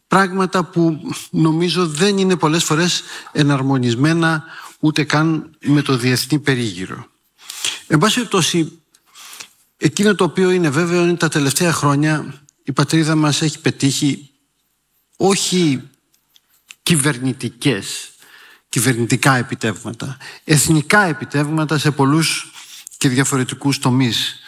πράγματα που νομίζω δεν είναι πολλές φορές εναρμονισμένα ούτε καν με το διεθνή περίγυρο. Εν πάση περιπτώσει, εκείνο το οποίο είναι βέβαιο είναι τα τελευταία χρόνια η πατρίδα μας έχει πετύχει όχι κυβερνητικά επιτεύγματα, εθνικά επιτεύγματα σε πολλούς και διαφορετικούς τομείς.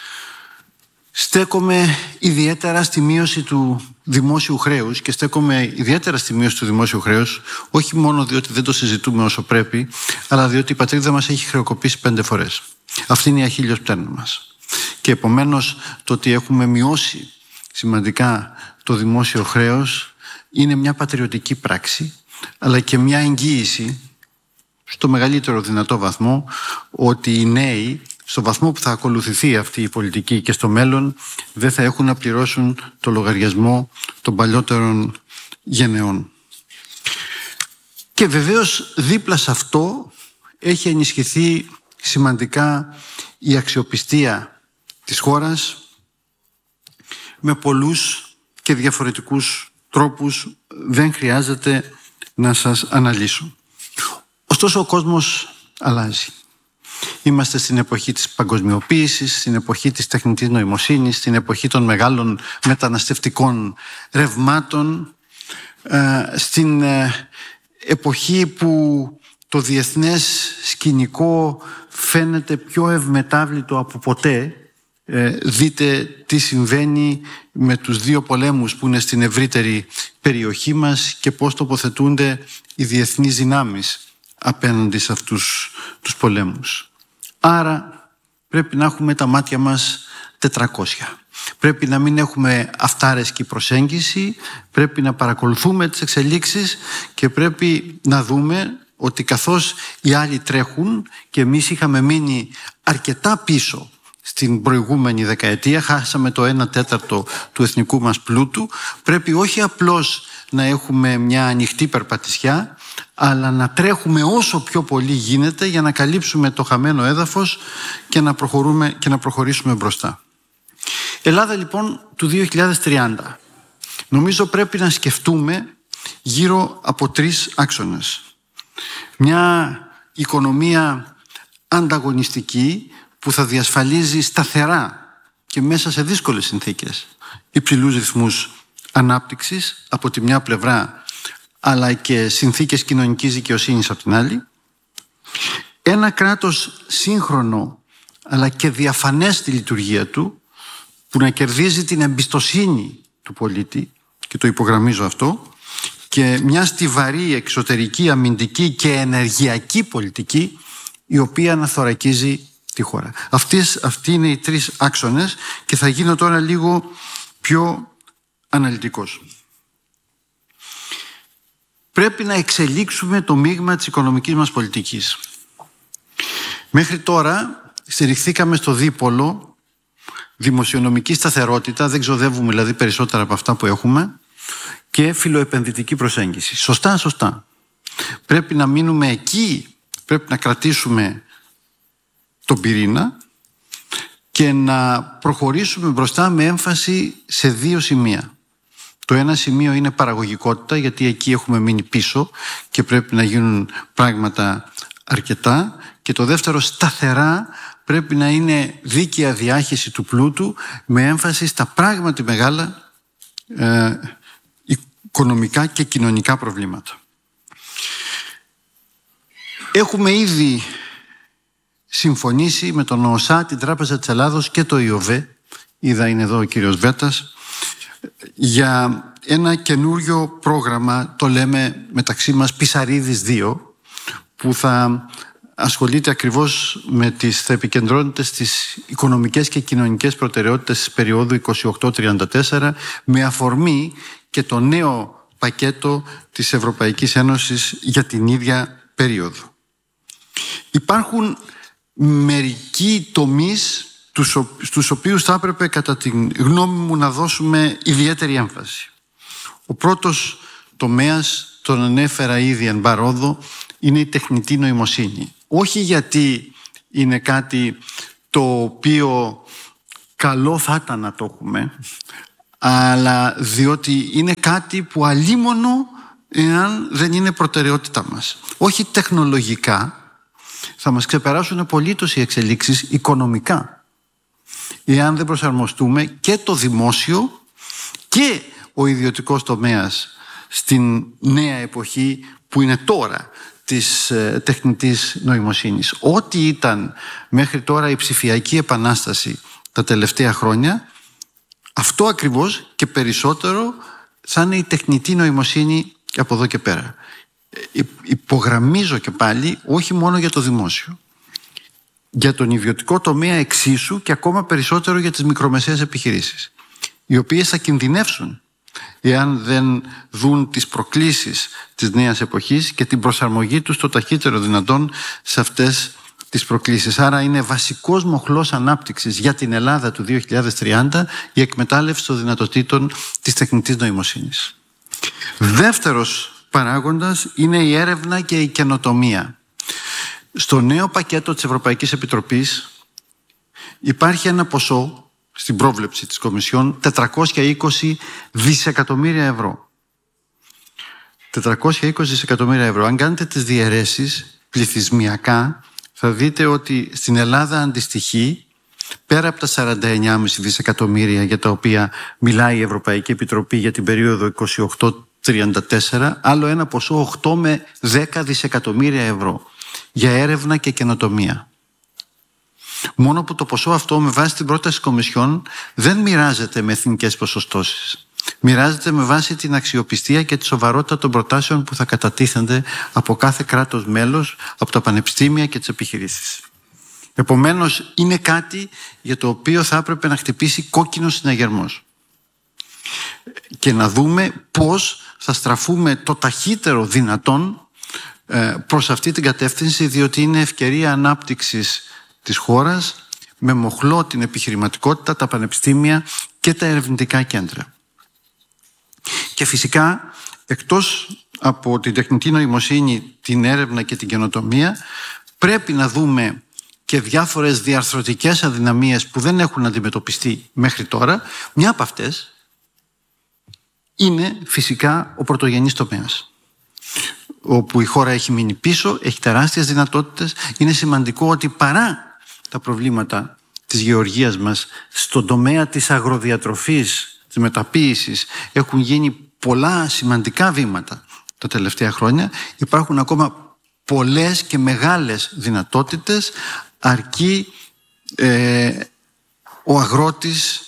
Στέκομαι ιδιαίτερα στη μείωση του δημόσιου χρέους και στέκομαι ιδιαίτερα στη μείωση του δημόσιου χρέους όχι μόνο διότι δεν το συζητούμε όσο πρέπει, αλλά διότι η πατρίδα μας έχει χρεοκοπήσει 5 φορές. Αυτή είναι η αχίλλειος πτέρνα μας. Και επομένως το ότι έχουμε μειώσει σημαντικά το δημόσιο χρέος είναι μια πατριωτική πράξη, αλλά και μια εγγύηση στο μεγαλύτερο δυνατό βαθμό ότι οι νέοι, στο βαθμό που θα ακολουθηθεί αυτή η πολιτική και στο μέλλον, δεν θα έχουν να πληρώσουν το λογαριασμό των παλιότερων γενεών. Και βεβαίως δίπλα σε αυτό έχει ενισχυθεί σημαντικά η αξιοπιστία της χώρας με πολλούς και διαφορετικούς τρόπους, δεν χρειάζεται να σας αναλύσω. Ωστόσο ο κόσμος αλλάζει. Είμαστε στην εποχή της παγκοσμιοποίησης, στην εποχή της τεχνητής νοημοσύνης, στην εποχή των μεγάλων μεταναστευτικών ρευμάτων, στην εποχή που το διεθνές σκηνικό φαίνεται πιο ευμετάβλητο από ποτέ. Δείτε τι συμβαίνει με τους 2 πολέμους που είναι στην ευρύτερη περιοχή μας και πώς τοποθετούνται οι διεθνείς δυνάμεις απέναντι σε αυτούς τους πολέμους. Άρα πρέπει να έχουμε τα μάτια μας 400. Πρέπει να μην έχουμε αυτάρεσκη προσέγγιση, πρέπει να παρακολουθούμε τις εξελίξεις και πρέπει να δούμε ότι καθώς οι άλλοι τρέχουν και εμείς είχαμε μείνει αρκετά πίσω στην προηγούμενη δεκαετία, χάσαμε το 1/4 του εθνικού μας πλούτου, πρέπει όχι απλώς να έχουμε μια ανοιχτή περπατησιά, αλλά να τρέχουμε όσο πιο πολύ γίνεται για να καλύψουμε το χαμένο έδαφος και να προχωρήσουμε μπροστά. Ελλάδα λοιπόν του 2030. Νομίζω πρέπει να σκεφτούμε γύρω από 3 άξονες. Μια οικονομία ανταγωνιστική που θα διασφαλίζει σταθερά και μέσα σε δύσκολες συνθήκες υψηλούς ρυθμούς ανάπτυξης από τη μια πλευρά, αλλά και συνθήκες κοινωνικής δικαιοσύνης από την άλλη. Ένα κράτος σύγχρονο αλλά και διαφανές στη λειτουργία του, που να κερδίζει την εμπιστοσύνη του πολίτη, και το υπογραμμίζω αυτό, και μια στιβαρή εξωτερική, αμυντική και ενεργειακή πολιτική η οποία να θωρακίζει τη χώρα. Αυτοί είναι οι 3 άξονες και θα γίνω τώρα λίγο πιο αναλυτικός. Πρέπει να εξελίξουμε το μείγμα της οικονομικής μας πολιτικής. Μέχρι τώρα στηριχθήκαμε στο δίπολο δημοσιονομική σταθερότητα, δεν ξοδεύουμε δηλαδή περισσότερα από αυτά που έχουμε, και φιλοεπενδυτική προσέγγιση. Σωστά. Πρέπει να μείνουμε εκεί, πρέπει να κρατήσουμε τον πυρήνα και να προχωρήσουμε μπροστά με έμφαση σε 2 σημεία. Το ένα σημείο είναι παραγωγικότητα, γιατί εκεί έχουμε μείνει πίσω και πρέπει να γίνουν πράγματα αρκετά. Και το δεύτερο, σταθερά, πρέπει να είναι δίκαια διάχυση του πλούτου με έμφαση στα πράγματι μεγάλα οικονομικά και κοινωνικά προβλήματα. Έχουμε ήδη συμφωνήσει με τον ΟΣΑ, την Τράπεζα της Ελλάδος και το ΙΟΒΕ, είναι εδώ ο κύριος Βέτας, για ένα καινούριο πρόγραμμα, το λέμε μεταξύ μας Πισαρίδης 2, που θα ασχολείται ακριβώς θα επικεντρώνεται στις οικονομικές και κοινωνικές προτεραιότητες της περίοδου 28-34, με αφορμή και το νέο πακέτο της Ευρωπαϊκής Ένωσης για την ίδια περίοδο. Υπάρχουν μερικοί τομείς στους οποίους θα έπρεπε κατά την γνώμη μου να δώσουμε ιδιαίτερη έμφαση. Ο πρώτος τομέας, τον ανέφερα ήδη εν παρόδο, είναι η τεχνητή νοημοσύνη. Όχι γιατί είναι κάτι το οποίο καλό θα ήταν να το έχουμε, αλλά διότι είναι κάτι που αλίμονο εάν δεν είναι προτεραιότητά μας. Όχι τεχνολογικά, θα μας ξεπεράσουν απολύτως οι εξελίξεις οικονομικά, εάν δεν προσαρμοστούμε και το δημόσιο και ο ιδιωτικός τομέας στην νέα εποχή που είναι τώρα της τεχνητής νοημοσύνης. Ό,τι ήταν μέχρι τώρα η ψηφιακή επανάσταση τα τελευταία χρόνια, αυτό ακριβώς και περισσότερο θα είναι η τεχνητή νοημοσύνη από εδώ και πέρα. Υπογραμμίζω και πάλι, όχι μόνο για το δημόσιο, για τον ιδιωτικό τομέα εξίσου και ακόμα περισσότερο για τις μικρομεσαίες επιχειρήσεις, οι οποίες θα κινδυνεύσουν εάν δεν δουν τις προκλήσεις της νέας εποχής και την προσαρμογή τους το ταχύτερο δυνατόν σε αυτές τις προκλήσεις. Άρα είναι βασικός μοχλός ανάπτυξης για την Ελλάδα του 2030 η εκμετάλλευση των δυνατοτήτων της τεχνητής νοημοσύνης. Δεύτερος παράγοντας είναι η έρευνα και η καινοτομία. Στο νέο πακέτο της Ευρωπαϊκής Επιτροπής υπάρχει ένα ποσό στην πρόβλεψη της Κομισιόν 420 δισεκατομμύρια ευρώ. 420 δισεκατομμύρια ευρώ. Αν κάνετε τις διαιρέσεις πληθυσμιακά, θα δείτε ότι στην Ελλάδα αντιστοιχεί, πέρα από τα 49,5 δισεκατομμύρια για τα οποία μιλάει η Ευρωπαϊκή Επιτροπή για την περίοδο 28-34, άλλο ένα ποσό 8 με 10 δισεκατομμύρια ευρώ για έρευνα και καινοτομία. Μόνο που το ποσό αυτό με βάση την πρόταση Κομισιόν δεν μοιράζεται με εθνικές ποσοστώσεις. Μοιράζεται με βάση την αξιοπιστία και τη σοβαρότητα των προτάσεων που θα κατατίθενται από κάθε κράτος μέλος, από τα πανεπιστήμια και τις επιχειρήσεις. Επομένως, είναι κάτι για το οποίο θα έπρεπε να χτυπήσει κόκκινος συναγερμός και να δούμε πώς θα στραφούμε το ταχύτερο δυνατόν προς αυτή την κατεύθυνση, διότι είναι ευκαιρία ανάπτυξης της χώρας με μοχλό την επιχειρηματικότητα, τα πανεπιστήμια και τα ερευνητικά κέντρα. Και φυσικά, εκτός από την τεχνητή νοημοσύνη, την έρευνα και την καινοτομία, πρέπει να δούμε και διάφορες διαρθρωτικές αδυναμίες που δεν έχουν αντιμετωπιστεί μέχρι τώρα. Μια από αυτές είναι φυσικά ο πρωτογενής τομέας, όπου η χώρα έχει μείνει πίσω, έχει τεράστιες δυνατότητες. Είναι σημαντικό ότι παρά τα προβλήματα της γεωργίας μας, στον τομέα της αγροδιατροφής, της μεταποίησης, έχουν γίνει πολλά σημαντικά βήματα τα τελευταία χρόνια. Υπάρχουν ακόμα πολλές και μεγάλες δυνατότητες, αρκεί ο αγρότης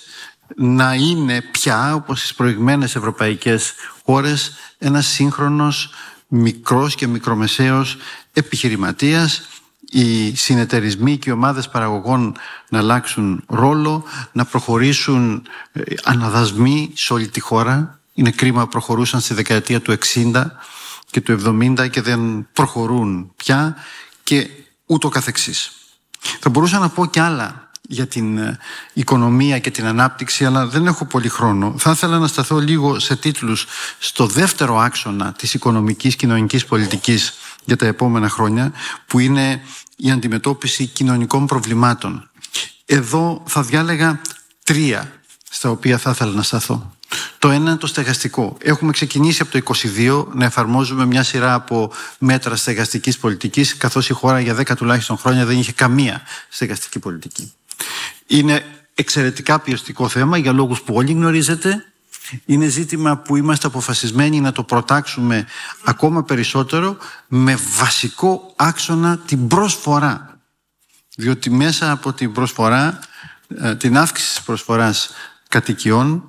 να είναι πια, όπως στις προηγμένες ευρωπαϊκές χώρες, ένας σύγχρονος μικρός και μικρομεσαίος επιχειρηματίας, οι συνεταιρισμοί και οι ομάδες παραγωγών να αλλάξουν ρόλο, να προχωρήσουν αναδασμοί σε όλη τη χώρα. Είναι κρίμα προχωρούσαν στη δεκαετία του 60 και του 70 και δεν προχωρούν πια και ούτω καθεξής. Θα μπορούσα να πω κι άλλα για την οικονομία και την ανάπτυξη, αλλά δεν έχω πολύ χρόνο. Θα ήθελα να σταθώ λίγο σε τίτλους στο δεύτερο άξονα της οικονομικής κοινωνικής πολιτικής για τα επόμενα χρόνια, που είναι η αντιμετώπιση κοινωνικών προβλημάτων. Εδώ θα διάλεγα 3 στα οποία θα ήθελα να σταθώ. Το ένα είναι το στεγαστικό. Έχουμε ξεκινήσει από το 22 να εφαρμόζουμε μια σειρά από μέτρα στεγαστικής πολιτικής, καθώς η χώρα για 10 τουλάχιστον χρόνια δεν είχε καμία στεγαστική πολιτική. Είναι εξαιρετικά πιεστικό θέμα για λόγους που όλοι γνωρίζετε. Είναι ζήτημα που είμαστε αποφασισμένοι να το προτάξουμε ακόμα περισσότερο, με βασικό άξονα την προσφορά. Διότι μέσα από την προσφορά, την αύξηση της προσφοράς κατοικιών,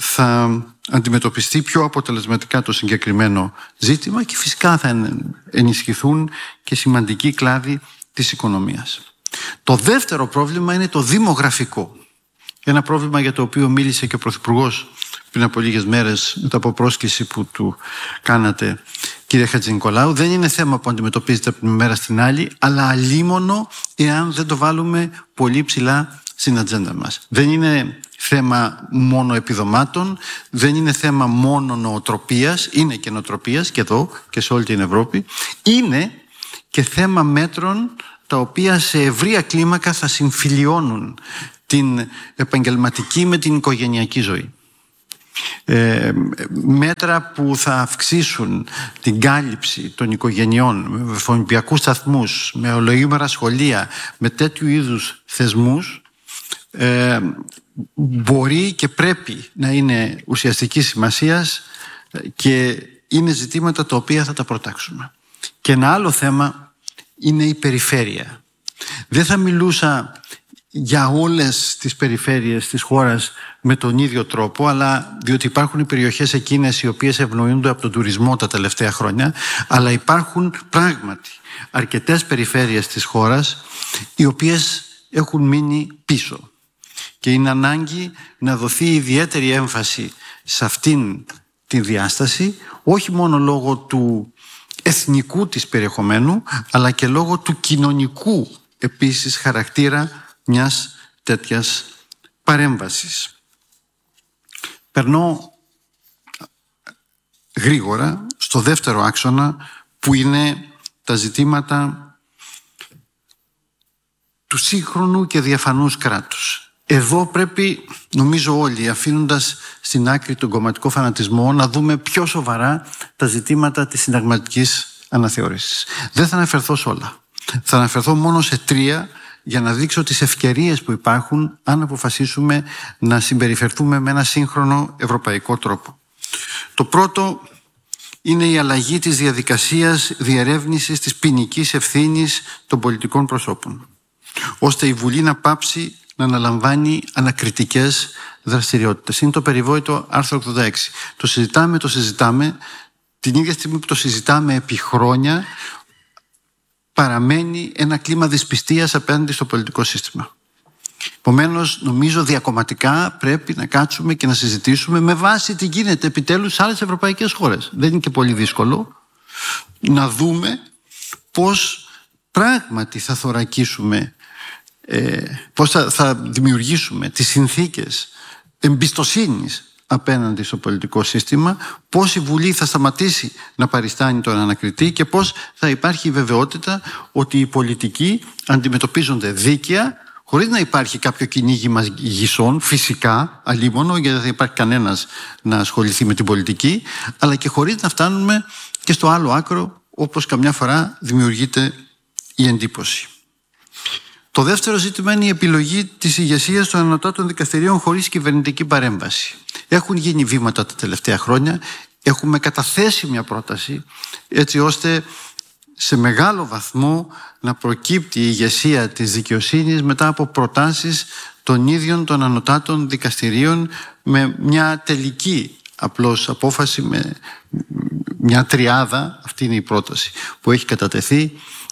θα αντιμετωπιστεί πιο αποτελεσματικά το συγκεκριμένο ζήτημα και φυσικά θα ενισχυθούν και σημαντικοί κλάδοι της οικονομίας. Το δεύτερο πρόβλημα είναι το δημογραφικό. Ένα πρόβλημα για το οποίο μίλησε και ο Πρωθυπουργός πριν από λίγες μέρες μετά από πρόσκληση που του κάνατε, κύριε Χατζηνικολάου. Δεν είναι θέμα που αντιμετωπίζεται από τη μέρα στην άλλη, αλλά αλίμονο εάν δεν το βάλουμε πολύ ψηλά στην ατζέντα μας. Δεν είναι θέμα μόνο επιδομάτων, δεν είναι θέμα μόνο νοοτροπίας, είναι και νοοτροπίας και εδώ και σε όλη την Ευρώπη. Είναι και θέμα μέτρων τα οποία σε ευρεία κλίμακα θα συμφιλιώνουν την επαγγελματική με την οικογενειακή ζωή. μέτρα που θα αυξήσουν την κάλυψη των οικογενειών με εφοδιπιακούς σταθμούς, με ολοήμερα σχολεία, με τέτοιου είδους θεσμούς, μπορεί και πρέπει να είναι ουσιαστικής σημασίας και είναι ζητήματα τα οποία θα τα προτάξουμε. Και ένα άλλο θέμα είναι η περιφέρεια. Δεν θα μιλούσα για όλες τις περιφέρειες της χώρας με τον ίδιο τρόπο, αλλά διότι υπάρχουν οι περιοχές εκείνες οι οποίες ευνοούνται από τον τουρισμό τα τελευταία χρόνια, αλλά υπάρχουν πράγματι αρκετές περιφέρειες της χώρας οι οποίες έχουν μείνει πίσω. Και είναι ανάγκη να δοθεί ιδιαίτερη έμφαση σε αυτήν τη διάσταση, όχι μόνο λόγω του εθνικού της περιεχομένου, αλλά και λόγω του κοινωνικού επίσης χαρακτήρα μιας τέτοιας παρέμβασης. Περνώ γρήγορα στο δεύτερο άξονα, που είναι τα ζητήματα του σύγχρονου και διαφανούς κράτους. Εδώ πρέπει, νομίζω όλοι, αφήνοντας στην άκρη τον κομματικό φανατισμό, να δούμε πιο σοβαρά τα ζητήματα της συνταγματικής αναθεώρησης. Δεν θα αναφερθώ σε όλα. Θα αναφερθώ μόνο σε 3 για να δείξω τις ευκαιρίες που υπάρχουν αν αποφασίσουμε να συμπεριφερθούμε με ένα σύγχρονο ευρωπαϊκό τρόπο. Το πρώτο είναι η αλλαγή της διαδικασίας διερεύνησης της ποινικής ευθύνης των πολιτικών προσώπων, ώστε η Βουλή να πάψει να αναλαμβάνει ανακριτικές δραστηριότητες. Είναι το περιβόητο άρθρο 86. Το συζητάμε, την ίδια στιγμή που το συζητάμε επί χρόνια, παραμένει ένα κλίμα δυσπιστίας απέναντι στο πολιτικό σύστημα. Επομένως, νομίζω διακομματικά πρέπει να κάτσουμε και να συζητήσουμε με βάση τι γίνεται επιτέλους σε άλλες ευρωπαϊκές χώρες. Δεν είναι και πολύ δύσκολο να δούμε πώς πράγματι θα θωρακίσουμε, πώς θα δημιουργήσουμε τις συνθήκες εμπιστοσύνης απέναντι στο πολιτικό σύστημα, πώς η Βουλή θα σταματήσει να παριστάνει τον ανακριτή και πώς θα υπάρχει η βεβαιότητα ότι οι πολιτικοί αντιμετωπίζονται δίκαια, χωρίς να υπάρχει κάποιο κυνήγημα γυσών, φυσικά, αλίμονο, γιατί δεν θα υπάρχει κανένας να ασχοληθεί με την πολιτική, αλλά και χωρίς να φτάνουμε και στο άλλο άκρο, όπως καμιά φορά δημιουργείται η εντύπωση. Το δεύτερο ζήτημα είναι η επιλογή της ηγεσίας των ανωτάτων δικαστηρίων χωρίς κυβερνητική παρέμβαση. Έχουν γίνει βήματα τα τελευταία χρόνια, έχουμε καταθέσει μια πρόταση έτσι ώστε σε μεγάλο βαθμό να προκύπτει η ηγεσία της δικαιοσύνης μετά από προτάσεις των ίδιων των ανωτάτων δικαστηρίων, με μια τελική απλώς απόφαση, με μια τριάδα, αυτή είναι η πρόταση που έχει κατατεθεί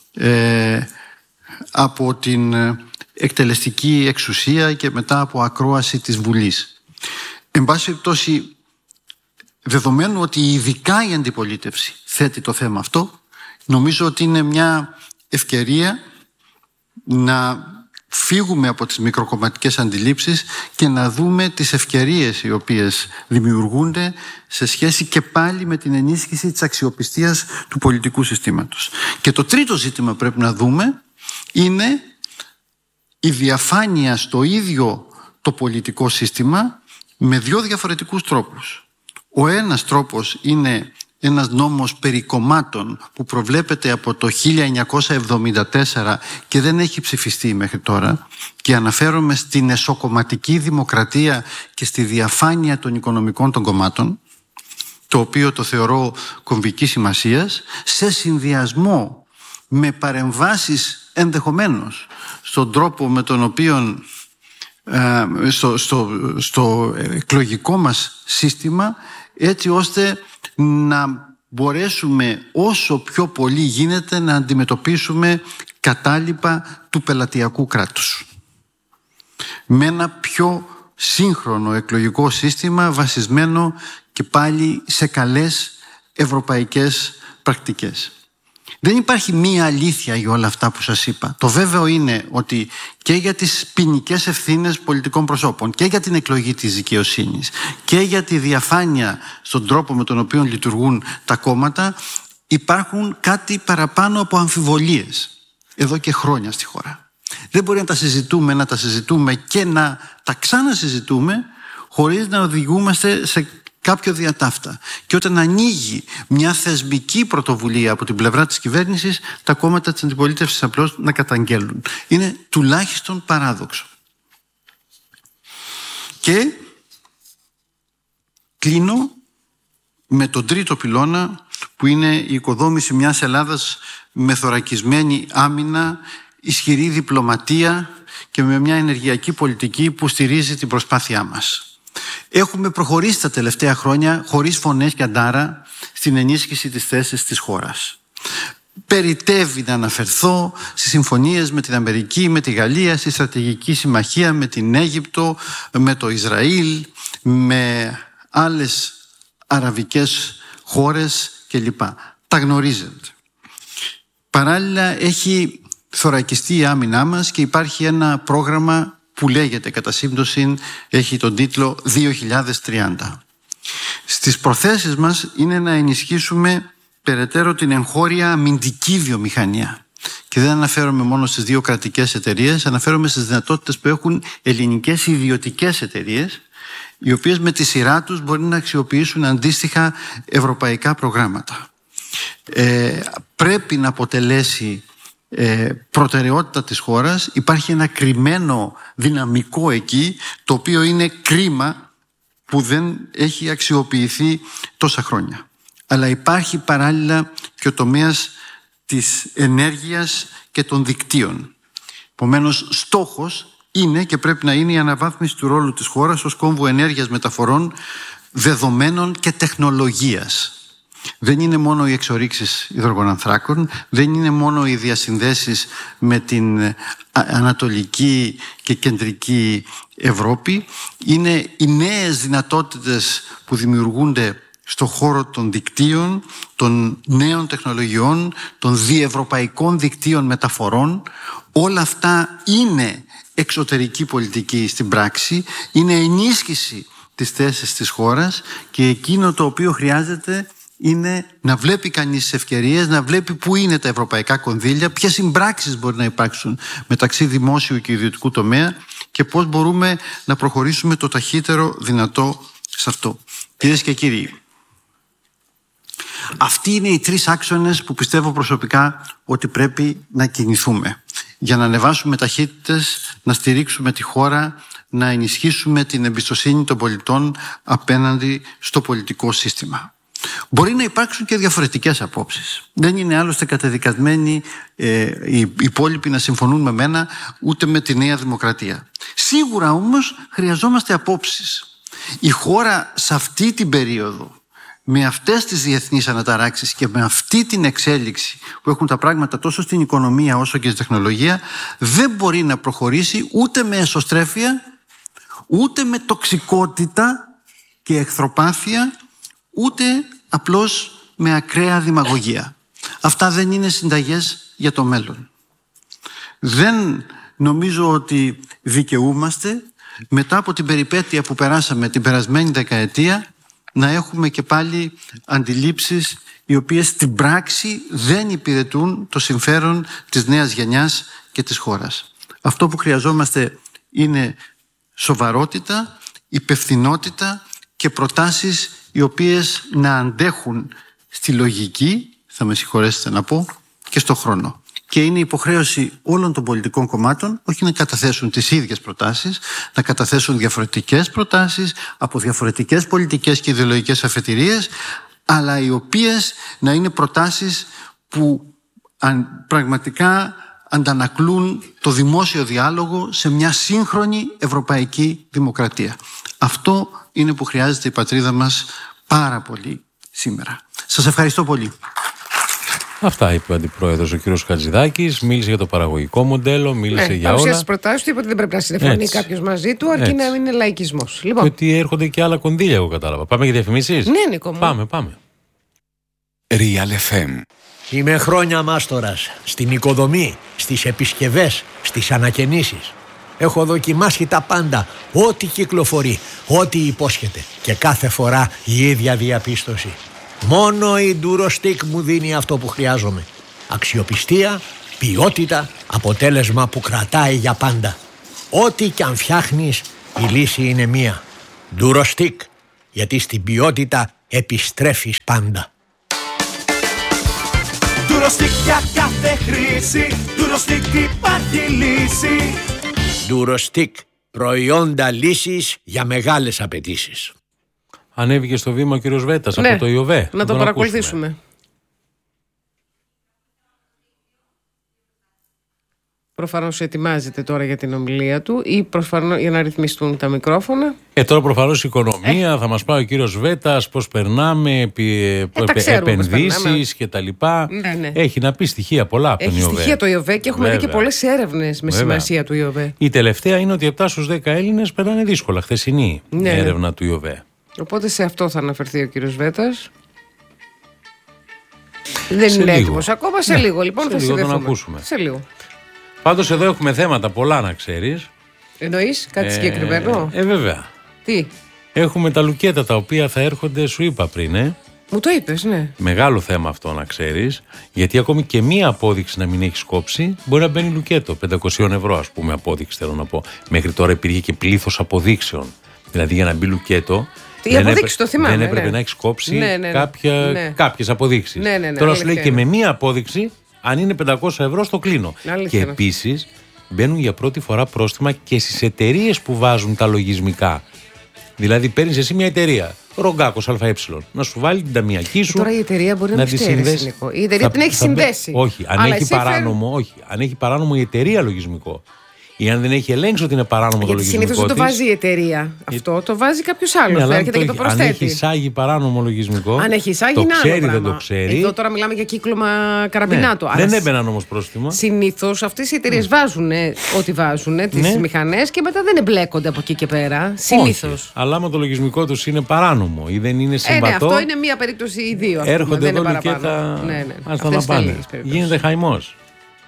από την εκτελεστική εξουσία και μετά από ακρόαση της Βουλής. Εν πάση περιπτώσει, δεδομένου ότι ειδικά η αντιπολίτευση θέτει το θέμα αυτό, νομίζω ότι είναι μια ευκαιρία να φύγουμε από τις μικροκομματικές αντιλήψεις και να δούμε τις ευκαιρίες οι οποίες δημιουργούνται σε σχέση και πάλι με την ενίσχυση της αξιοπιστίας του πολιτικού συστήματος. Και το τρίτο ζήτημα που πρέπει να δούμε είναι η διαφάνεια στο ίδιο το πολιτικό σύστημα με 2 διαφορετικούς τρόπους. Ο ένας τρόπος είναι ένας νόμος περί κομμάτων που προβλέπεται από το 1974 και δεν έχει ψηφιστεί μέχρι τώρα, και αναφέρομαι στην εσωκομματική δημοκρατία και στη διαφάνεια των οικονομικών των κομμάτων, το οποίο το θεωρώ κομβικής σημασίας, σε συνδυασμό με παρεμβάσεις ενδεχομένως στον τρόπο με τον οποίο στο εκλογικό μας σύστημα, έτσι ώστε να μπορέσουμε όσο πιο πολύ γίνεται να αντιμετωπίσουμε κατάλοιπα του πελατειακού κράτους με ένα πιο σύγχρονο εκλογικό σύστημα βασισμένο και πάλι σε καλές ευρωπαϊκές πρακτικές. Δεν υπάρχει μία αλήθεια για όλα αυτά που σας είπα. Το βέβαιο είναι ότι και για τις ποινικές ευθύνες πολιτικών προσώπων και για την εκλογή της δικαιοσύνης και για τη διαφάνεια στον τρόπο με τον οποίο λειτουργούν τα κόμματα υπάρχουν κάτι παραπάνω από αμφιβολίες εδώ και χρόνια στη χώρα. Δεν μπορεί να τα συζητούμε και να τα ξανασυζητούμε χωρίς να οδηγούμαστε σε κάποιο διατάφτα. Και όταν ανοίγει μια θεσμική πρωτοβουλία από την πλευρά της κυβέρνησης, τα κόμματα της αντιπολίτευσης απλώς να καταγγέλουν. Είναι τουλάχιστον παράδοξο. Και κλείνω με τον τρίτο πυλώνα, που είναι η οικοδόμηση μιας Ελλάδας με θωρακισμένη άμυνα, ισχυρή διπλωματία και με μια ενεργειακή πολιτική που στηρίζει την προσπάθειά μας. Έχουμε προχωρήσει τα τελευταία χρόνια χωρίς φωνές και αντάρα στην ενίσχυση της θέσης της χώρας. Περιτεύει να αναφερθώ στις συμφωνίες με την Αμερική, με τη Γαλλία, στη στρατηγική συμμαχία με την Αίγυπτο, με το Ισραήλ, με άλλες αραβικές χώρες κλπ. Τα γνωρίζετε. Παράλληλα έχει θωρακιστεί η άμυνά μας και υπάρχει ένα πρόγραμμα που λέγεται κατά σύμπτωση, έχει τον τίτλο 2030. Στις προθέσεις μας είναι να ενισχύσουμε περαιτέρω την εγχώρια αμυντική βιομηχανία. Και δεν αναφέρομαι μόνο στις 2 κρατικές εταιρείες, αναφέρομαι στις δυνατότητες που έχουν ελληνικές ιδιωτικές εταιρείες, οι οποίες με τη σειρά τους μπορεί να αξιοποιήσουν αντίστοιχα ευρωπαϊκά προγράμματα. Πρέπει να αποτελέσει προτεραιότητα της χώρας. Υπάρχει ένα κρυμμένο δυναμικό εκεί, το οποίο είναι κρίμα που δεν έχει αξιοποιηθεί τόσα χρόνια. Αλλά υπάρχει παράλληλα και ο τομέας της ενέργειας και των δικτύων. Επομένως, στόχος είναι και πρέπει να είναι η αναβάθμιση του ρόλου της χώρας ως κόμβου ενέργειας, μεταφορών, δεδομένων και τεχνολογίας. Δεν είναι μόνο οι εξορίξεις υδρογονανθράκων, δεν είναι μόνο οι διασυνδέσεις με την Ανατολική και Κεντρική Ευρώπη, είναι οι νέες δυνατότητες που δημιουργούνται στον χώρο των δικτύων, των νέων τεχνολογιών, των διευρωπαϊκών δικτύων μεταφορών. Όλα αυτά είναι εξωτερική πολιτική στην πράξη, είναι ενίσχυση της θέσης της χώρας και εκείνο το οποίο χρειάζεται είναι να βλέπει κανείς τις ευκαιρίες, να βλέπει πού είναι τα ευρωπαϊκά κονδύλια, ποιες συμπράξεις μπορεί να υπάρξουν μεταξύ δημόσιου και ιδιωτικού τομέα και πώς μπορούμε να προχωρήσουμε το ταχύτερο δυνατό σε αυτό. Κυρίες και κύριοι, αυτοί είναι οι 3 άξονες που πιστεύω προσωπικά ότι πρέπει να κινηθούμε για να ανεβάσουμε ταχύτητες, να στηρίξουμε τη χώρα, να ενισχύσουμε την εμπιστοσύνη των πολιτών απέναντι στο πολιτικό σύστημα. Μπορεί να υπάρξουν και διαφορετικές απόψεις. Δεν είναι άλλωστε καταδικασμένοι οι υπόλοιποι να συμφωνούν με μένα, ούτε με τη Νέα Δημοκρατία. Σίγουρα όμως χρειαζόμαστε απόψεις. Η χώρα σε αυτή την περίοδο, με αυτές τις διεθνείς αναταράξεις και με αυτή την εξέλιξη που έχουν τα πράγματα τόσο στην οικονομία όσο και στην τεχνολογία, δεν μπορεί να προχωρήσει ούτε με εσωστρέφεια, ούτε με τοξικότητα και εχθροπάθεια, ούτε απλώς με ακραία δημαγωγία. Αυτά δεν είναι συνταγές για το μέλλον. Δεν νομίζω ότι δικαιούμαστε μετά από την περιπέτεια που περάσαμε την περασμένη δεκαετία να έχουμε και πάλι αντιλήψεις οι οποίες στην πράξη δεν υπηρετούν το συμφέρον της νέας γενιάς και της χώρας. Αυτό που χρειαζόμαστε είναι σοβαρότητα, υπευθυνότητα και προτάσεις οι οποίες να αντέχουν στη λογική, θα με συγχωρέσετε να πω, και στο χρόνο. Και είναι υποχρέωση όλων των πολιτικών κομμάτων όχι να καταθέσουν τις ίδιες προτάσεις, να καταθέσουν διαφορετικές προτάσεις από διαφορετικές πολιτικές και ιδεολογικές αφετηρίες, αλλά οι οποίες να είναι προτάσεις που πραγματικά αντανακλούν το δημόσιο διάλογο σε μια σύγχρονη ευρωπαϊκή δημοκρατία. Αυτό είναι που χρειάζεται η πατρίδα μας πάρα πολύ σήμερα. Σας ευχαριστώ πολύ. Αυτά είπε ο Αντιπρόεδρος ο κ. Χατζηδάκης. Μίλησε για το παραγωγικό μοντέλο, μίλησε για όλα. Παρουσίασε τις προτάσεις του, είπε ότι δεν πρέπει να συνεφωνεί κάποιος μαζί του, αρκεί να μην είναι λαϊκισμός. Λοιπόν. Και ότι έρχονται και άλλα κονδύλια, εγώ κατάλαβα. Πάμε για διαφημίσεις. Ναι, Νίκο μου. Πάμε. Real FM. Είμαι χρόνια μάστορας στην οικοδομή, στις επισκευές, στις ανακαινήσεις. Έχω δοκιμάσει τα πάντα, ό,τι κυκλοφορεί, ό,τι υπόσχεται και κάθε φορά η ίδια διαπίστωση. Μόνο η Durostec μου δίνει αυτό που χρειάζομαι. Αξιοπιστία, ποιότητα, αποτέλεσμα που κρατάει για πάντα. Ό,τι κι αν φτιάχνεις, η λύση είναι μία. Durostick, γιατί στην ποιότητα επιστρέφεις πάντα. Durostick για κάθε χρήση, Durostick υπάρχει λύση. Durostick, προϊόντα λύσης για μεγάλες απαιτήσεις. Ανέβηκε στο βήμα ο κύριος Βέτας Ναι, από το ΙΟΒΕ. να το παρακολουθήσουμε. Προφανώς ετοιμάζεται τώρα για την ομιλία του ή προφανώς για να ρυθμιστούν τα μικρόφωνα. Τώρα προφανώς η οικονομία, θα μας πάει ο κύριος Βέτας, πώς περνάμε, επενδύσεις και τα λοιπά. Ναι. Έχει να πει στοιχεία πολλά από τον ΙΟΒΕ. Έχει στοιχεία το ΙΟΒΕ και έχουμε δει και πολλές έρευνες με σημασία του ΙΟΒΕ. Η τελευταία είναι ότι 7 στους 10 Έλληνες περνάνε δύσκολα. Χθεσινή έρευνα του ΙΟΒΕ. Οπότε σε αυτό θα αναφερθεί ο κύριος Βέτας. Δεν είναι έτοιμος ακόμα. Σε λίγο λοιπόν θα συνδεθούμε. Σε λίγο. Πάντως εδώ έχουμε θέματα πολλά, να ξέρεις. Εννοείς κάτι συγκεκριμένο? Βέβαια. Τι? Έχουμε τα λουκέτα τα οποία θα έρχονται, σου είπα πριν. Μου το είπες, ναι. Μεγάλο θέμα αυτό, να ξέρεις. Γιατί ακόμη και μία απόδειξη να μην έχεις κόψει, μπορεί να μπαίνει λουκέτο. 500 ευρώ, ας πούμε, απόδειξη θέλω να πω. Μέχρι τώρα υπήρχε και πλήθος αποδείξεων. Δηλαδή για να μπει λουκέτο. Δεν έπρεπε να έχεις κόψει κάποιες αποδείξεις. Τώρα σου λέει και με μία απόδειξη, αν είναι 500 ευρώ, στο κλείνω. Και επίσης μπαίνουν για πρώτη φορά πρόστιμα και στις εταιρείες που βάζουν τα λογισμικά. Δηλαδή παίρνεις εσύ μια εταιρεία, Ρογκάκος ΑΕ, να σου βάλει την ταμιακή σου. Τώρα η εταιρεία μπορεί να τη συνδέσει. Η εταιρεία την έχει συνδέσει. Όχι, αν έχει παράνομο η εταιρεία λογισμικό. Ή αν δεν έχει ελέγξει ότι είναι παράνομο το λογισμικό. Συνήθως δεν το βάζει η εταιρεία. Αυτό το βάζει κάποιος άλλος. Έρχεται και το προσθέτει. Αν έχει εισάγει παράνομο λογισμικό. Αν έχει εισάγει, το ξέρει, δεν το ξέρει. Εδώ τώρα μιλάμε για κύκλωμα καραμπινάτου. Δεν έμπαιναν όμως πρόστιμα. Συνήθως αυτές οι εταιρείες βάζουν ό,τι βάζουν, τις μηχανές και μετά δεν εμπλέκονται από εκεί και πέρα. Συνήθως. Αλλά άμα το λογισμικό τους είναι παράνομο ή δεν είναι συμβατό. Αυτό είναι μία περίπτωση ή δύο. Έρχονται εδώ λουκέτα. Άστα να πάνε. Γίνεται χαϊμός.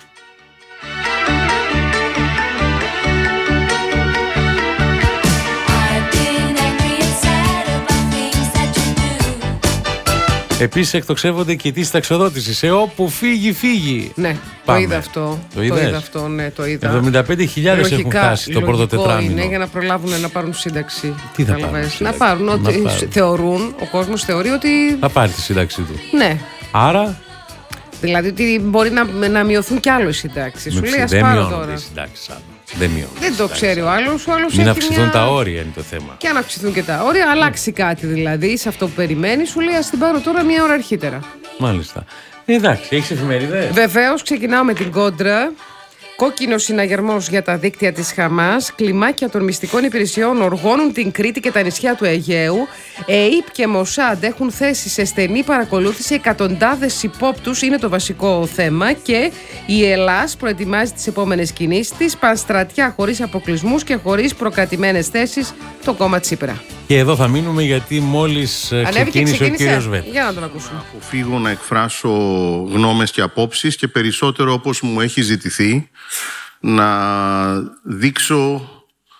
Επίσης εκτοξεύονται και τις ταξιοδότησης. Σε όπου φύγει. Ναι, πάμε. Το είδα αυτό. Το είδα αυτό, ναι, το είδα. 75.000 έχουν φτάσει το πρώτο τετράμινο. Είναι για να προλάβουν να πάρουν σύνταξη. Τι θα πάρουν? Να πάρουν ότι θεωρούν, ο κόσμος θεωρεί ότι. Θα πάρει τη σύνταξή του. Ναι. Άρα. Δηλαδή ότι μπορεί να μειωθούν κι άλλο οι συντάξεις. Σου λέει ας πάρω τώρα. Δεν το ξέρει ο άλλος. Μην αυξηθούν τα όρια είναι το θέμα. Και αν αυξηθούν και τα όρια, αλλάξει κάτι δηλαδή σε αυτό που περιμένει, σου λέει ας την πάρω τώρα μία ώρα αρχίτερα. Μάλιστα. Εντάξει, έχεις εφημερίδες? Βεβαίως, ξεκινάω με την Κόντρα. Κόκκινος συναγερμός για τα δίκτυα της Χαμάς. Κλιμάκια των μυστικών υπηρεσιών οργώνουν την Κρήτη και τα νησιά του Αιγαίου. ΕΙΠ και Μοσάντ έχουν θέσει σε στενή παρακολούθηση εκατοντάδες υπόπτους, είναι το βασικό θέμα. Και η Ελλάς προετοιμάζει τις επόμενες κινήσεις της. Πανστρατιά χωρίς αποκλεισμούς και χωρίς προκατημένες θέσεις, το κόμμα Τσίπρα. Και εδώ θα μείνουμε γιατί μόλις ξεκίνησε ο κύριος Βέτας. Για να τον ακούσουμε. Αποφύγω να εκφράσω γνώμες και απόψεις και περισσότερο, όπως μου έχει ζητηθεί, να δείξω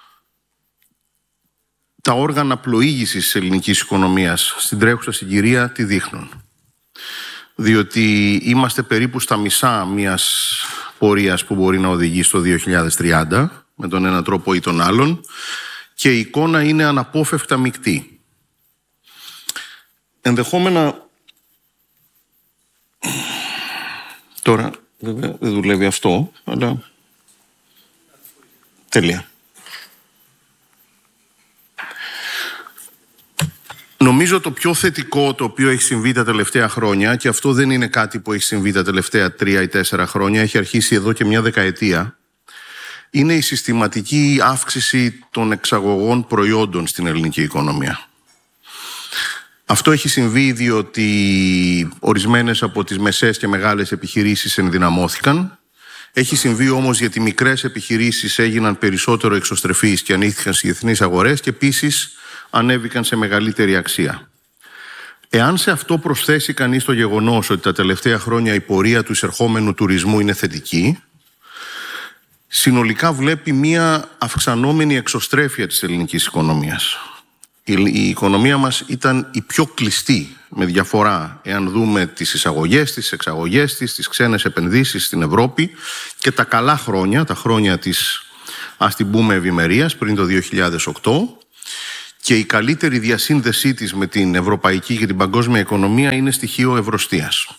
τα όργανα πλοήγησης της ελληνικής οικονομίας στην τρέχουσα συγκυρία τι δείχνουν. Διότι είμαστε περίπου στα μισά μιας πορείας που μπορεί να οδηγεί στο 2030 με τον έναν τρόπο ή τον άλλον και η εικόνα είναι αναπόφευκτα μεικτή. Ενδεχόμενα τώρα βέβαια δεν δουλεύει αυτό, αλλά τέλεια. Νομίζω το πιο θετικό το οποίο έχει συμβεί τα τελευταία χρόνια, και αυτό δεν είναι κάτι που έχει συμβεί τα τελευταία 3 ή 4 χρόνια, έχει αρχίσει εδώ και μια δεκαετία, είναι η συστηματική αύξηση των εξαγωγών προϊόντων στην ελληνική οικονομία. Αυτό έχει συμβεί διότι ορισμένες από τις μεσαίες και μεγάλες επιχειρήσεις ενδυναμώθηκαν. Έχει συμβεί όμως γιατί μικρές επιχειρήσεις έγιναν περισσότερο εξωστρεφείς και ανοίχθηκαν στις διεθνείς αγορές και επίσης ανέβηκαν σε μεγαλύτερη αξία. Εάν σε αυτό προσθέσει κανείς το γεγονός ότι τα τελευταία χρόνια η πορεία του εισερχόμενου τουρισμού είναι θετική, συνολικά βλέπει μία αυξανόμενη εξωστρέφεια της ελληνικής οικονομίας. Η οικονομία μας ήταν η πιο κλειστή με διαφορά, εάν δούμε τις εισαγωγές της, τις εξαγωγές της, τις ξένες επενδύσεις στην Ευρώπη και τα καλά χρόνια, τα χρόνια της, ας την πούμε, ευημερίας πριν το 2008. και η καλύτερη διασύνδεσή της με την ευρωπαϊκή και την παγκόσμια οικονομία είναι στοιχείο ευρωστίας.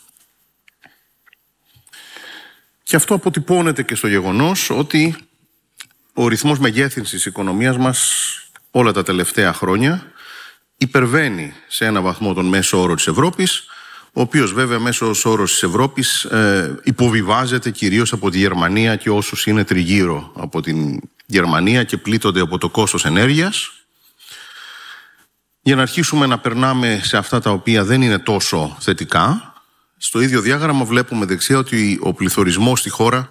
Και αυτό αποτυπώνεται και στο γεγονός ότι ο ρυθμός μεγέθυνσης της οικονομίας μας όλα τα τελευταία χρόνια υπερβαίνει σε ένα βαθμό τον μέσο όρο της Ευρώπης, ο οποίος βέβαια μέσος όρος της Ευρώπης υποβιβάζεται κυρίως από τη Γερμανία και όσους είναι τριγύρω από την Γερμανία και πλήττονται από το κόστος ενέργειας. Για να αρχίσουμε να περνάμε σε αυτά τα οποία δεν είναι τόσο θετικά, στο ίδιο διάγραμμα βλέπουμε δεξιά ότι ο πληθωρισμός στη χώρα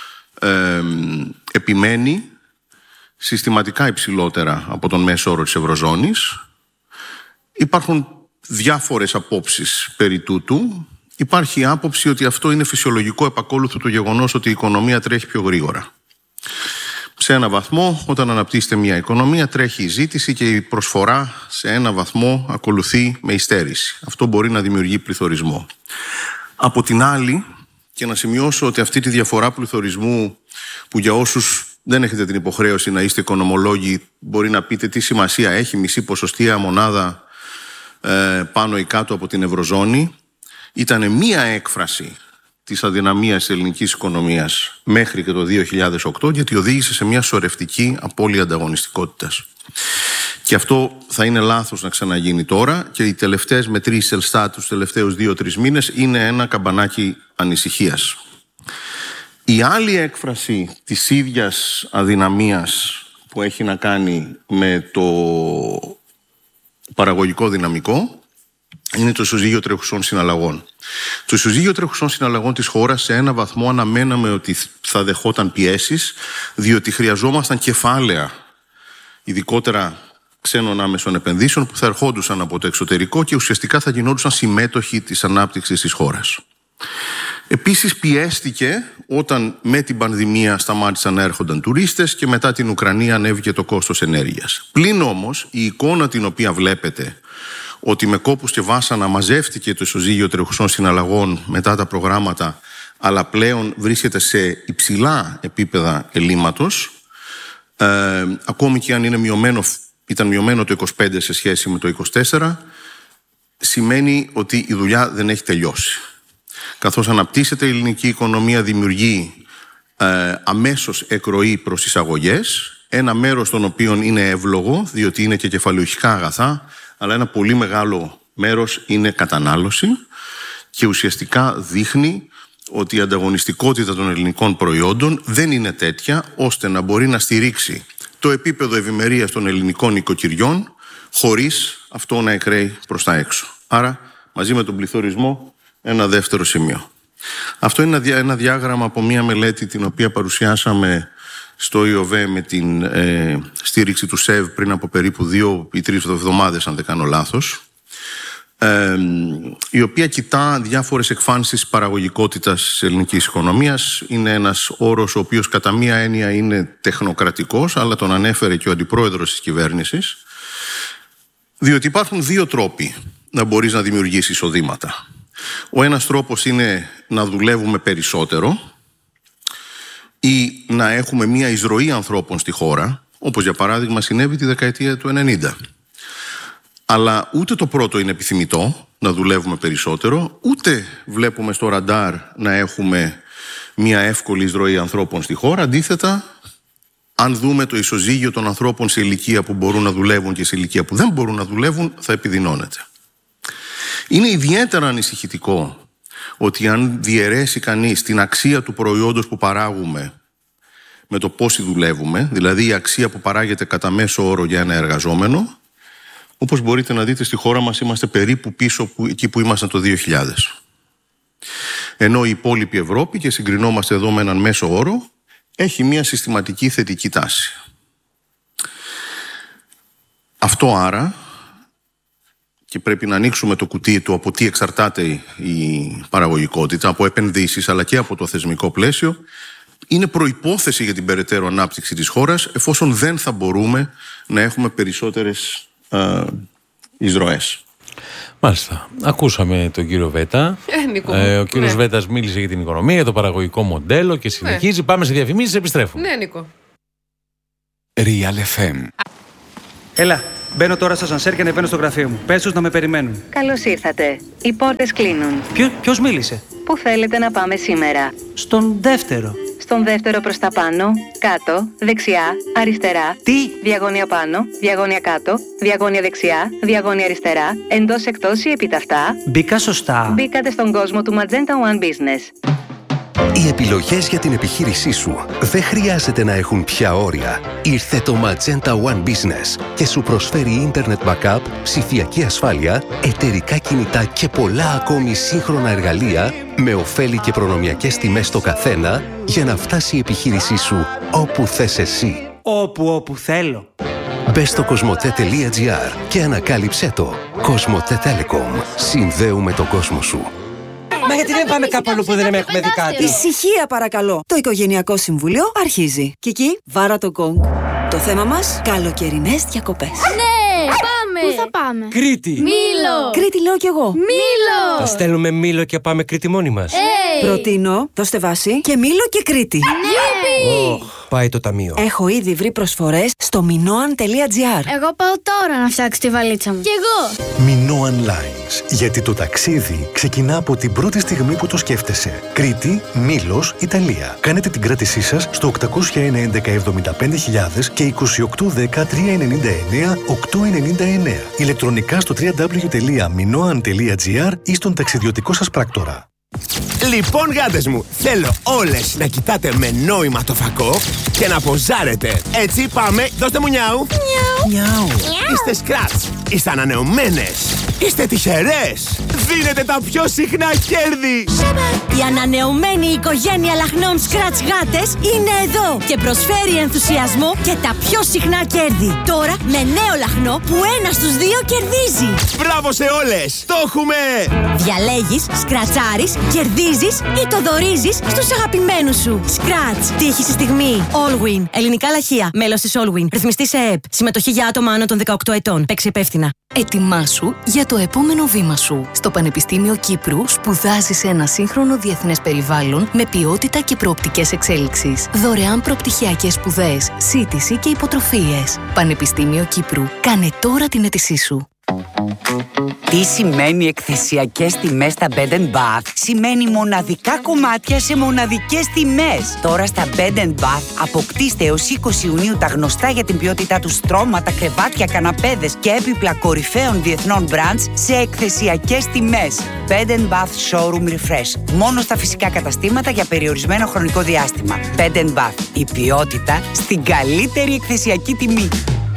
επιμένει συστηματικά υψηλότερα από τον μέσο όρο της Ευρωζώνης. Υπάρχουν διάφορες απόψεις περί τούτου. Υπάρχει άποψη ότι αυτό είναι φυσιολογικό επακόλουθο του γεγονός ότι η οικονομία τρέχει πιο γρήγορα. Σε ένα βαθμό, όταν αναπτύσσεται μια οικονομία, τρέχει η ζήτηση και η προσφορά σε ένα βαθμό ακολουθεί με υστέρηση. Αυτό μπορεί να δημιουργεί πληθωρισμό. Από την άλλη, και να σημειώσω ότι αυτή τη διαφορά πληθωρισμού, που για όσους δεν έχετε την υποχρέωση να είστε οικονομολόγοι, μπορεί να πείτε τι σημασία έχει μισή ποσοστία μονάδα πάνω ή κάτω από την Ευρωζώνη, ήταν μία έκφραση της αδυναμίας της ελληνικής οικονομίας μέχρι και το 2008, γιατί οδήγησε σε μια σωρευτική απώλεια ανταγωνιστικότητας. Και αυτό θα είναι λάθος να ξαναγίνει τώρα, και οι τελευταίες μετρήσεις Ελστάτ τους τελευταίους 2-3 μήνες είναι ένα καμπανάκι ανησυχίας. Η άλλη έκφραση της ίδιας αδυναμίας που έχει να κάνει με το παραγωγικό δυναμικό είναι το ισοζύγιο τρέχουσων συναλλαγών. Το ισοζύγιο τρέχουσων συναλλαγών της χώρας σε ένα βαθμό αναμέναμε ότι θα δεχόταν πιέσεις, διότι χρειαζόμασταν κεφάλαια, ειδικότερα ξένων άμεσων επενδύσεων, που θα ερχόντουσαν από το εξωτερικό και ουσιαστικά θα γινόντουσαν συμμέτοχοι της ανάπτυξης της χώρας. Επίσης πιέστηκε όταν με την πανδημία σταμάτησαν να έρχονταν τουρίστες και μετά την Ουκρανία ανέβηκε το κόστος ενέργειας. Πλην όμως η εικόνα την οποία βλέπετε, ότι με κόπους και βάσανα μαζεύτηκε το ισοζύγιο τρεχουσών συναλλαγών μετά τα προγράμματα, αλλά πλέον βρίσκεται σε υψηλά επίπεδα ελλείμματος, ακόμη και αν ήταν μειωμένο το 25 σε σχέση με το 24, σημαίνει ότι η δουλειά δεν έχει τελειώσει. Καθώς αναπτύσσεται η ελληνική οικονομία, δημιουργεί αμέσως εκροή προς εισαγωγές, ένα μέρος των οποίων είναι εύλογο, διότι είναι και κεφαλαιοχικά αγαθά, αλλά ένα πολύ μεγάλο μέρος είναι κατανάλωση και ουσιαστικά δείχνει ότι η ανταγωνιστικότητα των ελληνικών προϊόντων δεν είναι τέτοια ώστε να μπορεί να στηρίξει το επίπεδο ευημερίας των ελληνικών οικοκυριών χωρίς αυτό να εκραίει προς τα έξω. Άρα, μαζί με τον πληθωρισμό, ένα δεύτερο σημείο. Αυτό είναι ένα διάγραμμα από μια μελέτη την οποία παρουσιάσαμε στο ΙΟΒΕ με την στήριξη του ΣΕΒ πριν από περίπου 2 ή 3 εβδομάδες, αν δεν κάνω λάθος, η οποία κοιτά διάφορες εκφάνσεις παραγωγικότητας της ελληνικής οικονομίας. Είναι ένας όρος ο οποίος κατά μία έννοια είναι τεχνοκρατικός, αλλά τον ανέφερε και ο αντιπρόεδρος της κυβέρνησης, διότι υπάρχουν δύο τρόποι να μπορείς να δημιουργήσεις εισοδήματα. Ο ένας τρόπος είναι να δουλεύουμε περισσότερο ή να έχουμε μία εισρωή ανθρώπων στη χώρα, όπως για παράδειγμα συνέβη τη δεκαετία του 90. Αλλά ούτε το πρώτο είναι επιθυμητό, να δουλεύουμε περισσότερο, ούτε βλέπουμε στο ραντάρ να έχουμε μία εύκολη εισρωή ανθρώπων στη χώρα. Αντίθετα, αν δούμε το ισοζύγιο των ανθρώπων σε ηλικία που μπορούν να δουλεύουν και σε ηλικία που δεν μπορούν να δουλεύουν, θα επιδεινώνεται. Είναι ιδιαίτερα ανησυχητικό ότι αν διαιρέσει κανείς την αξία του προϊόντος που παράγουμε με το πόσοι δουλεύουμε, δηλαδή η αξία που παράγεται κατά μέσο όρο για ένα εργαζόμενο, όπως μπορείτε να δείτε στη χώρα μας είμαστε περίπου πίσω εκεί που ήμασταν το 2000. Ενώ η υπόλοιπη Ευρώπη, και συγκρινόμαστε εδώ με έναν μέσο όρο, έχει μια συστηματική θετική τάση. Αυτό άρα, και πρέπει να ανοίξουμε το κουτί του από τι εξαρτάται η παραγωγικότητα, από επενδύσεις αλλά και από το θεσμικό πλαίσιο, είναι προϋπόθεση για την περαιτέρω ανάπτυξη της χώρας, εφόσον δεν θα μπορούμε να έχουμε περισσότερες εισρωές. Μάλιστα. Ακούσαμε τον κύριο Βέτα. Ο κύριος Βέτας μίλησε για την οικονομία, για το παραγωγικό μοντέλο και συνεχίζει. Πάμε σε διαφημίσεις, επιστρέφουμε. Ναι, Νίκο. Real FM. Έλα, Μπαίνω τώρα στα σανσέρ και ανεβαίνω στο γραφείο μου. Πες τους να με περιμένουν. Καλώς ήρθατε. Οι πόρτες κλείνουν. Ποιος μίλησε? Πού θέλετε να πάμε σήμερα? Στον δεύτερο. Στον δεύτερο προς τα πάνω, κάτω, δεξιά, αριστερά. Τι? Διαγώνια πάνω, διαγώνια κάτω, διαγώνια δεξιά, διαγώνια αριστερά, εντός εκτός ή επιταυτά. Μπήκα σωστά. Μπήκατε στον κόσμο του Magenta One Business. Οι επιλογές για την επιχείρησή σου δεν χρειάζεται να έχουν πια όρια. Ήρθε το Magenta One Business και σου προσφέρει Internet Backup, ψηφιακή ασφάλεια, εταιρικά κινητά και πολλά ακόμη σύγχρονα εργαλεία με ωφέλη και προνομιακές τιμές στο καθένα για να φτάσει η επιχείρησή σου όπου θες εσύ. Όπου θέλω. Μπες στο cosmote.gr και ανακάλυψέ το. Cosmote Telecom. Συνδέουμε τον κόσμο σου. Μα γιατί δεν πάμε κάπου αλλού που δεν έχουμε δει κάτι? Ησυχία παρακαλώ. Το Οικογενειακό Συμβούλιο αρχίζει. Κική, βάρα το γκονγκ. Το θέμα μας, καλοκαιρινές διακοπές. Ναι, πάμε! Πού θα πάμε? Κρήτη! Μήλο! Κρήτη λέω κι εγώ. Μήλο! Θα στέλνουμε Μήλο και πάμε Κρήτη μόνοι μας. Προτείνω, δώστε βάση, και Μήλο και Κρήτη. Ναι! Πάει το ταμείο. Έχω ήδη βρει προσφορές στο minoan.gr. Εγώ πάω τώρα να φτιάξω τη βαλίτσα μου. Κι εγώ! Minoan Lines. Γιατί το ταξίδι ξεκινά από την πρώτη στιγμή που το σκέφτεσαι. Κρήτη, Μήλος, Ιταλία. Κάνετε την κράτησή σας στο 801-1175.000 και 2810-399-899. Ηλεκτρονικά στο www.minoan.gr ή στον ταξιδιωτικό σας πράκτορα. Λοιπόν, γάτες μου, θέλω όλες να κοιτάτε με νόημα το φακό και να ποζάρετε. Έτσι, πάμε, δώστε μου νιάου. Νιάου. Είστε σκράτς, είστε ανανεωμένες, είστε τυχερές. Δίνετε τα πιο συχνά κέρδη. Η ανανεωμένη οικογένεια λαχνών Scratch γάτες είναι εδώ και προσφέρει ενθουσιασμό και τα πιο συχνά κέρδη. Τώρα με νέο λαχνό που 1 στους 2 κερδίζει. Μπράβο σε όλες, το έχουμε! Διαλέγεις, σκρατσάρεις, κερδίζεις ή το δωρίζεις στους αγαπημένους σου. Scratch. Τύχη στη στιγμή. Allwin. Ελληνικά λαχεία. Μέλος της Allwin. Ρυθμιστή σε ΕΕΠ. Συμμετοχή για άτομα άνω των 18 ετών. Παίξει υπεύθυνα. Ετοιμάσου για το επόμενο βήμα σου. Στο Πανεπιστήμιο Κύπρου σπουδάζεις σε ένα σύγχρονο διεθνές περιβάλλον με ποιότητα και προοπτικές εξέλιξης. Δωρεάν προπτυχιακές σπουδές, σύντηση και υποτροφίες. Πανεπιστήμιο Κύπρου. Κάνε τώρα την αίτησή σου. Τι σημαίνει εκθεσιακές τιμές στα Bed & Bath? Σημαίνει μοναδικά κομμάτια σε μοναδικές τιμές. Τώρα στα Bed & Bath αποκτήστε έως 20 Ιουνίου τα γνωστά για την ποιότητά του στρώματα, κρεβάτια, καναπέδες και έπιπλα κορυφαίων διεθνών brands σε εκθεσιακές τιμές. Bed & Bath Showroom Refresh. Μόνο στα φυσικά καταστήματα για περιορισμένο χρονικό διάστημα. Bed & Bath. Η ποιότητα στην καλύτερη εκθεσιακή τιμή.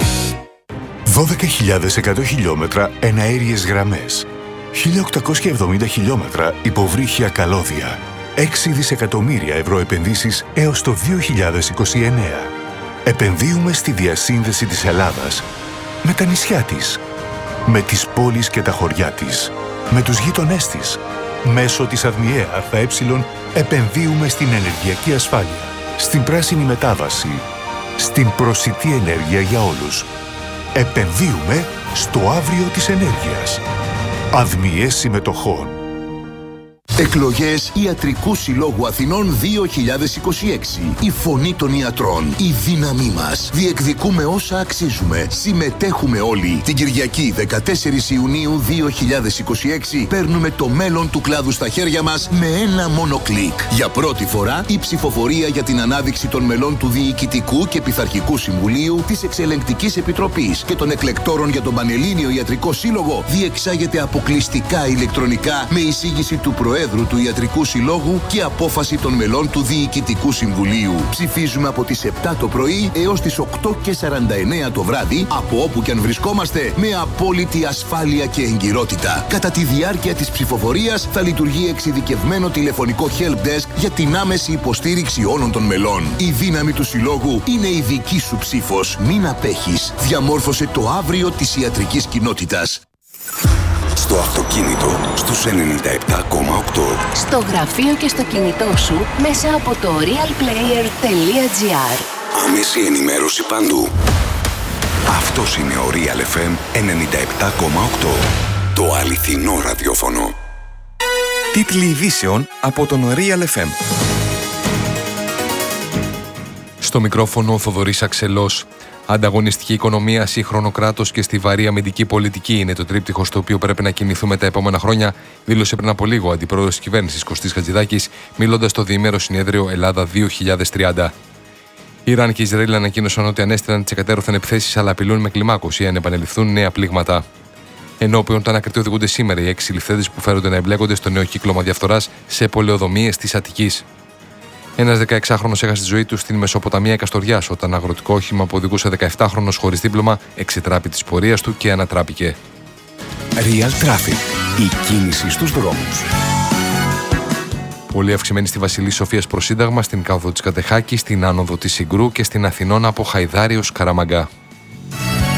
12.100 χιλιόμετρα εναέριες γραμμές, 1.870 χιλιόμετρα υποβρύχια καλώδια, 6 δισεκατομμύρια ευρώ επενδύσεις έως το 2029. Επενδύουμε στη διασύνδεση της Ελλάδας με τα νησιά της, με τις πόλεις και τα χωριά της, με τους γείτονές της. Μέσω της ΑΔΜΙΕ ΑΕ επενδύουμε στην ενεργειακή ασφάλεια, στην πράσινη μετάβαση, στην προσιτή ενέργεια για όλους. Επενδύουμε στο αύριο της ενέργειας. ΑΔΜΙΕ συμμετοχών. Εκλογές Ιατρικού Συλλόγου Αθηνών 2026. Η φωνή των ιατρών. Η δύναμή μας. Διεκδικούμε όσα αξίζουμε. Συμμετέχουμε όλοι. Την Κυριακή 14 Ιουνίου 2026 παίρνουμε το μέλλον του κλάδου στα χέρια μας με ένα μόνο κλικ. Για πρώτη φορά η ψηφοφορία για την ανάδειξη των μελών του Διοικητικού και Πειθαρχικού Συμβουλίου, της Εξελεγκτικής Επιτροπής και των εκλεκτόρων για τον Πανελλήνιο Ιατρικό Σύλλογο διεξάγεται αποκλειστικά ηλεκτρονικά με εισήγηση του Προέδρου του Ιατρικού Συλλόγου και απόφαση των μελών του Διοικητικού Συμβουλίου. Ψηφίζουμε από τις 7 το πρωί έως τις 8:49 το βράδυ, από όπου και αν βρισκόμαστε, με απόλυτη ασφάλεια και εγκυρότητα. Κατά τη διάρκεια της ψηφοφορίας θα λειτουργεί εξειδικευμένο τηλεφωνικό help desk για την άμεση υποστήριξη όλων των μελών. Η δύναμη του Συλλόγου είναι η δική σου ψήφος. Μην απέχεις. Διαμόρφωσε το αύριο της ιατρικής κοινότητας. Στο αυτοκίνητο, στους 97,8. Στο γραφείο και στο κινητό σου μέσα από το realplayer.gr. Άμεση ενημέρωση παντού. Αυτός είναι ο Real FM 97,8. Το αληθινό ραδιόφωνο. Τίτλοι ειδήσεων από τον Real FM. Στο μικρόφωνο ο Θοδωρής Αξελός. Ανταγωνιστική οικονομία, σύγχρονο κράτος και στιβαρή αμυντική πολιτική είναι το τρίπτυχο στο οποίο πρέπει να κινηθούμε τα επόμενα χρόνια, δήλωσε πριν από λίγο ο αντιπρόεδρος της κυβέρνησης Κωστής Χατζηδάκης, μιλώντας στο διήμερο συνέδριο Ελλάδα 2030. Ιράν και Ισραήλ ανακοίνωσαν ότι ανέστηλαν τις εκατέρωθεν επιθέσεις, αλλά απειλούν με κλιμάκωση αν επανεληφθούν νέα πλήγματα. Ενώπιον των ανακριτών οδηγούνται σήμερα οι 6 ληφθέντες που φέρονται να εμπλέκονται στο νέο κύκλωμα διαφθοράς σε πολεοδομίες της Αττικής. Ένας 16χρονος έχασε τη ζωή του στην Μεσοποταμία Καστοριάς όταν αγροτικό όχημα που οδηγούσε 17χρονος χωρίς δίπλωμα εξετράπη της πορείας του και ανατράπηκε. Real Traffic. Η κίνηση στους δρόμους. Πολύ αυξημένη στη Βασιλής Σοφίας προς Σύνταγμα, στην κάδο της Κατεχάκη, στην άνοδο της Συγκρού και στην Αθηνών από Χαϊδάρη ως Καραμαγκά.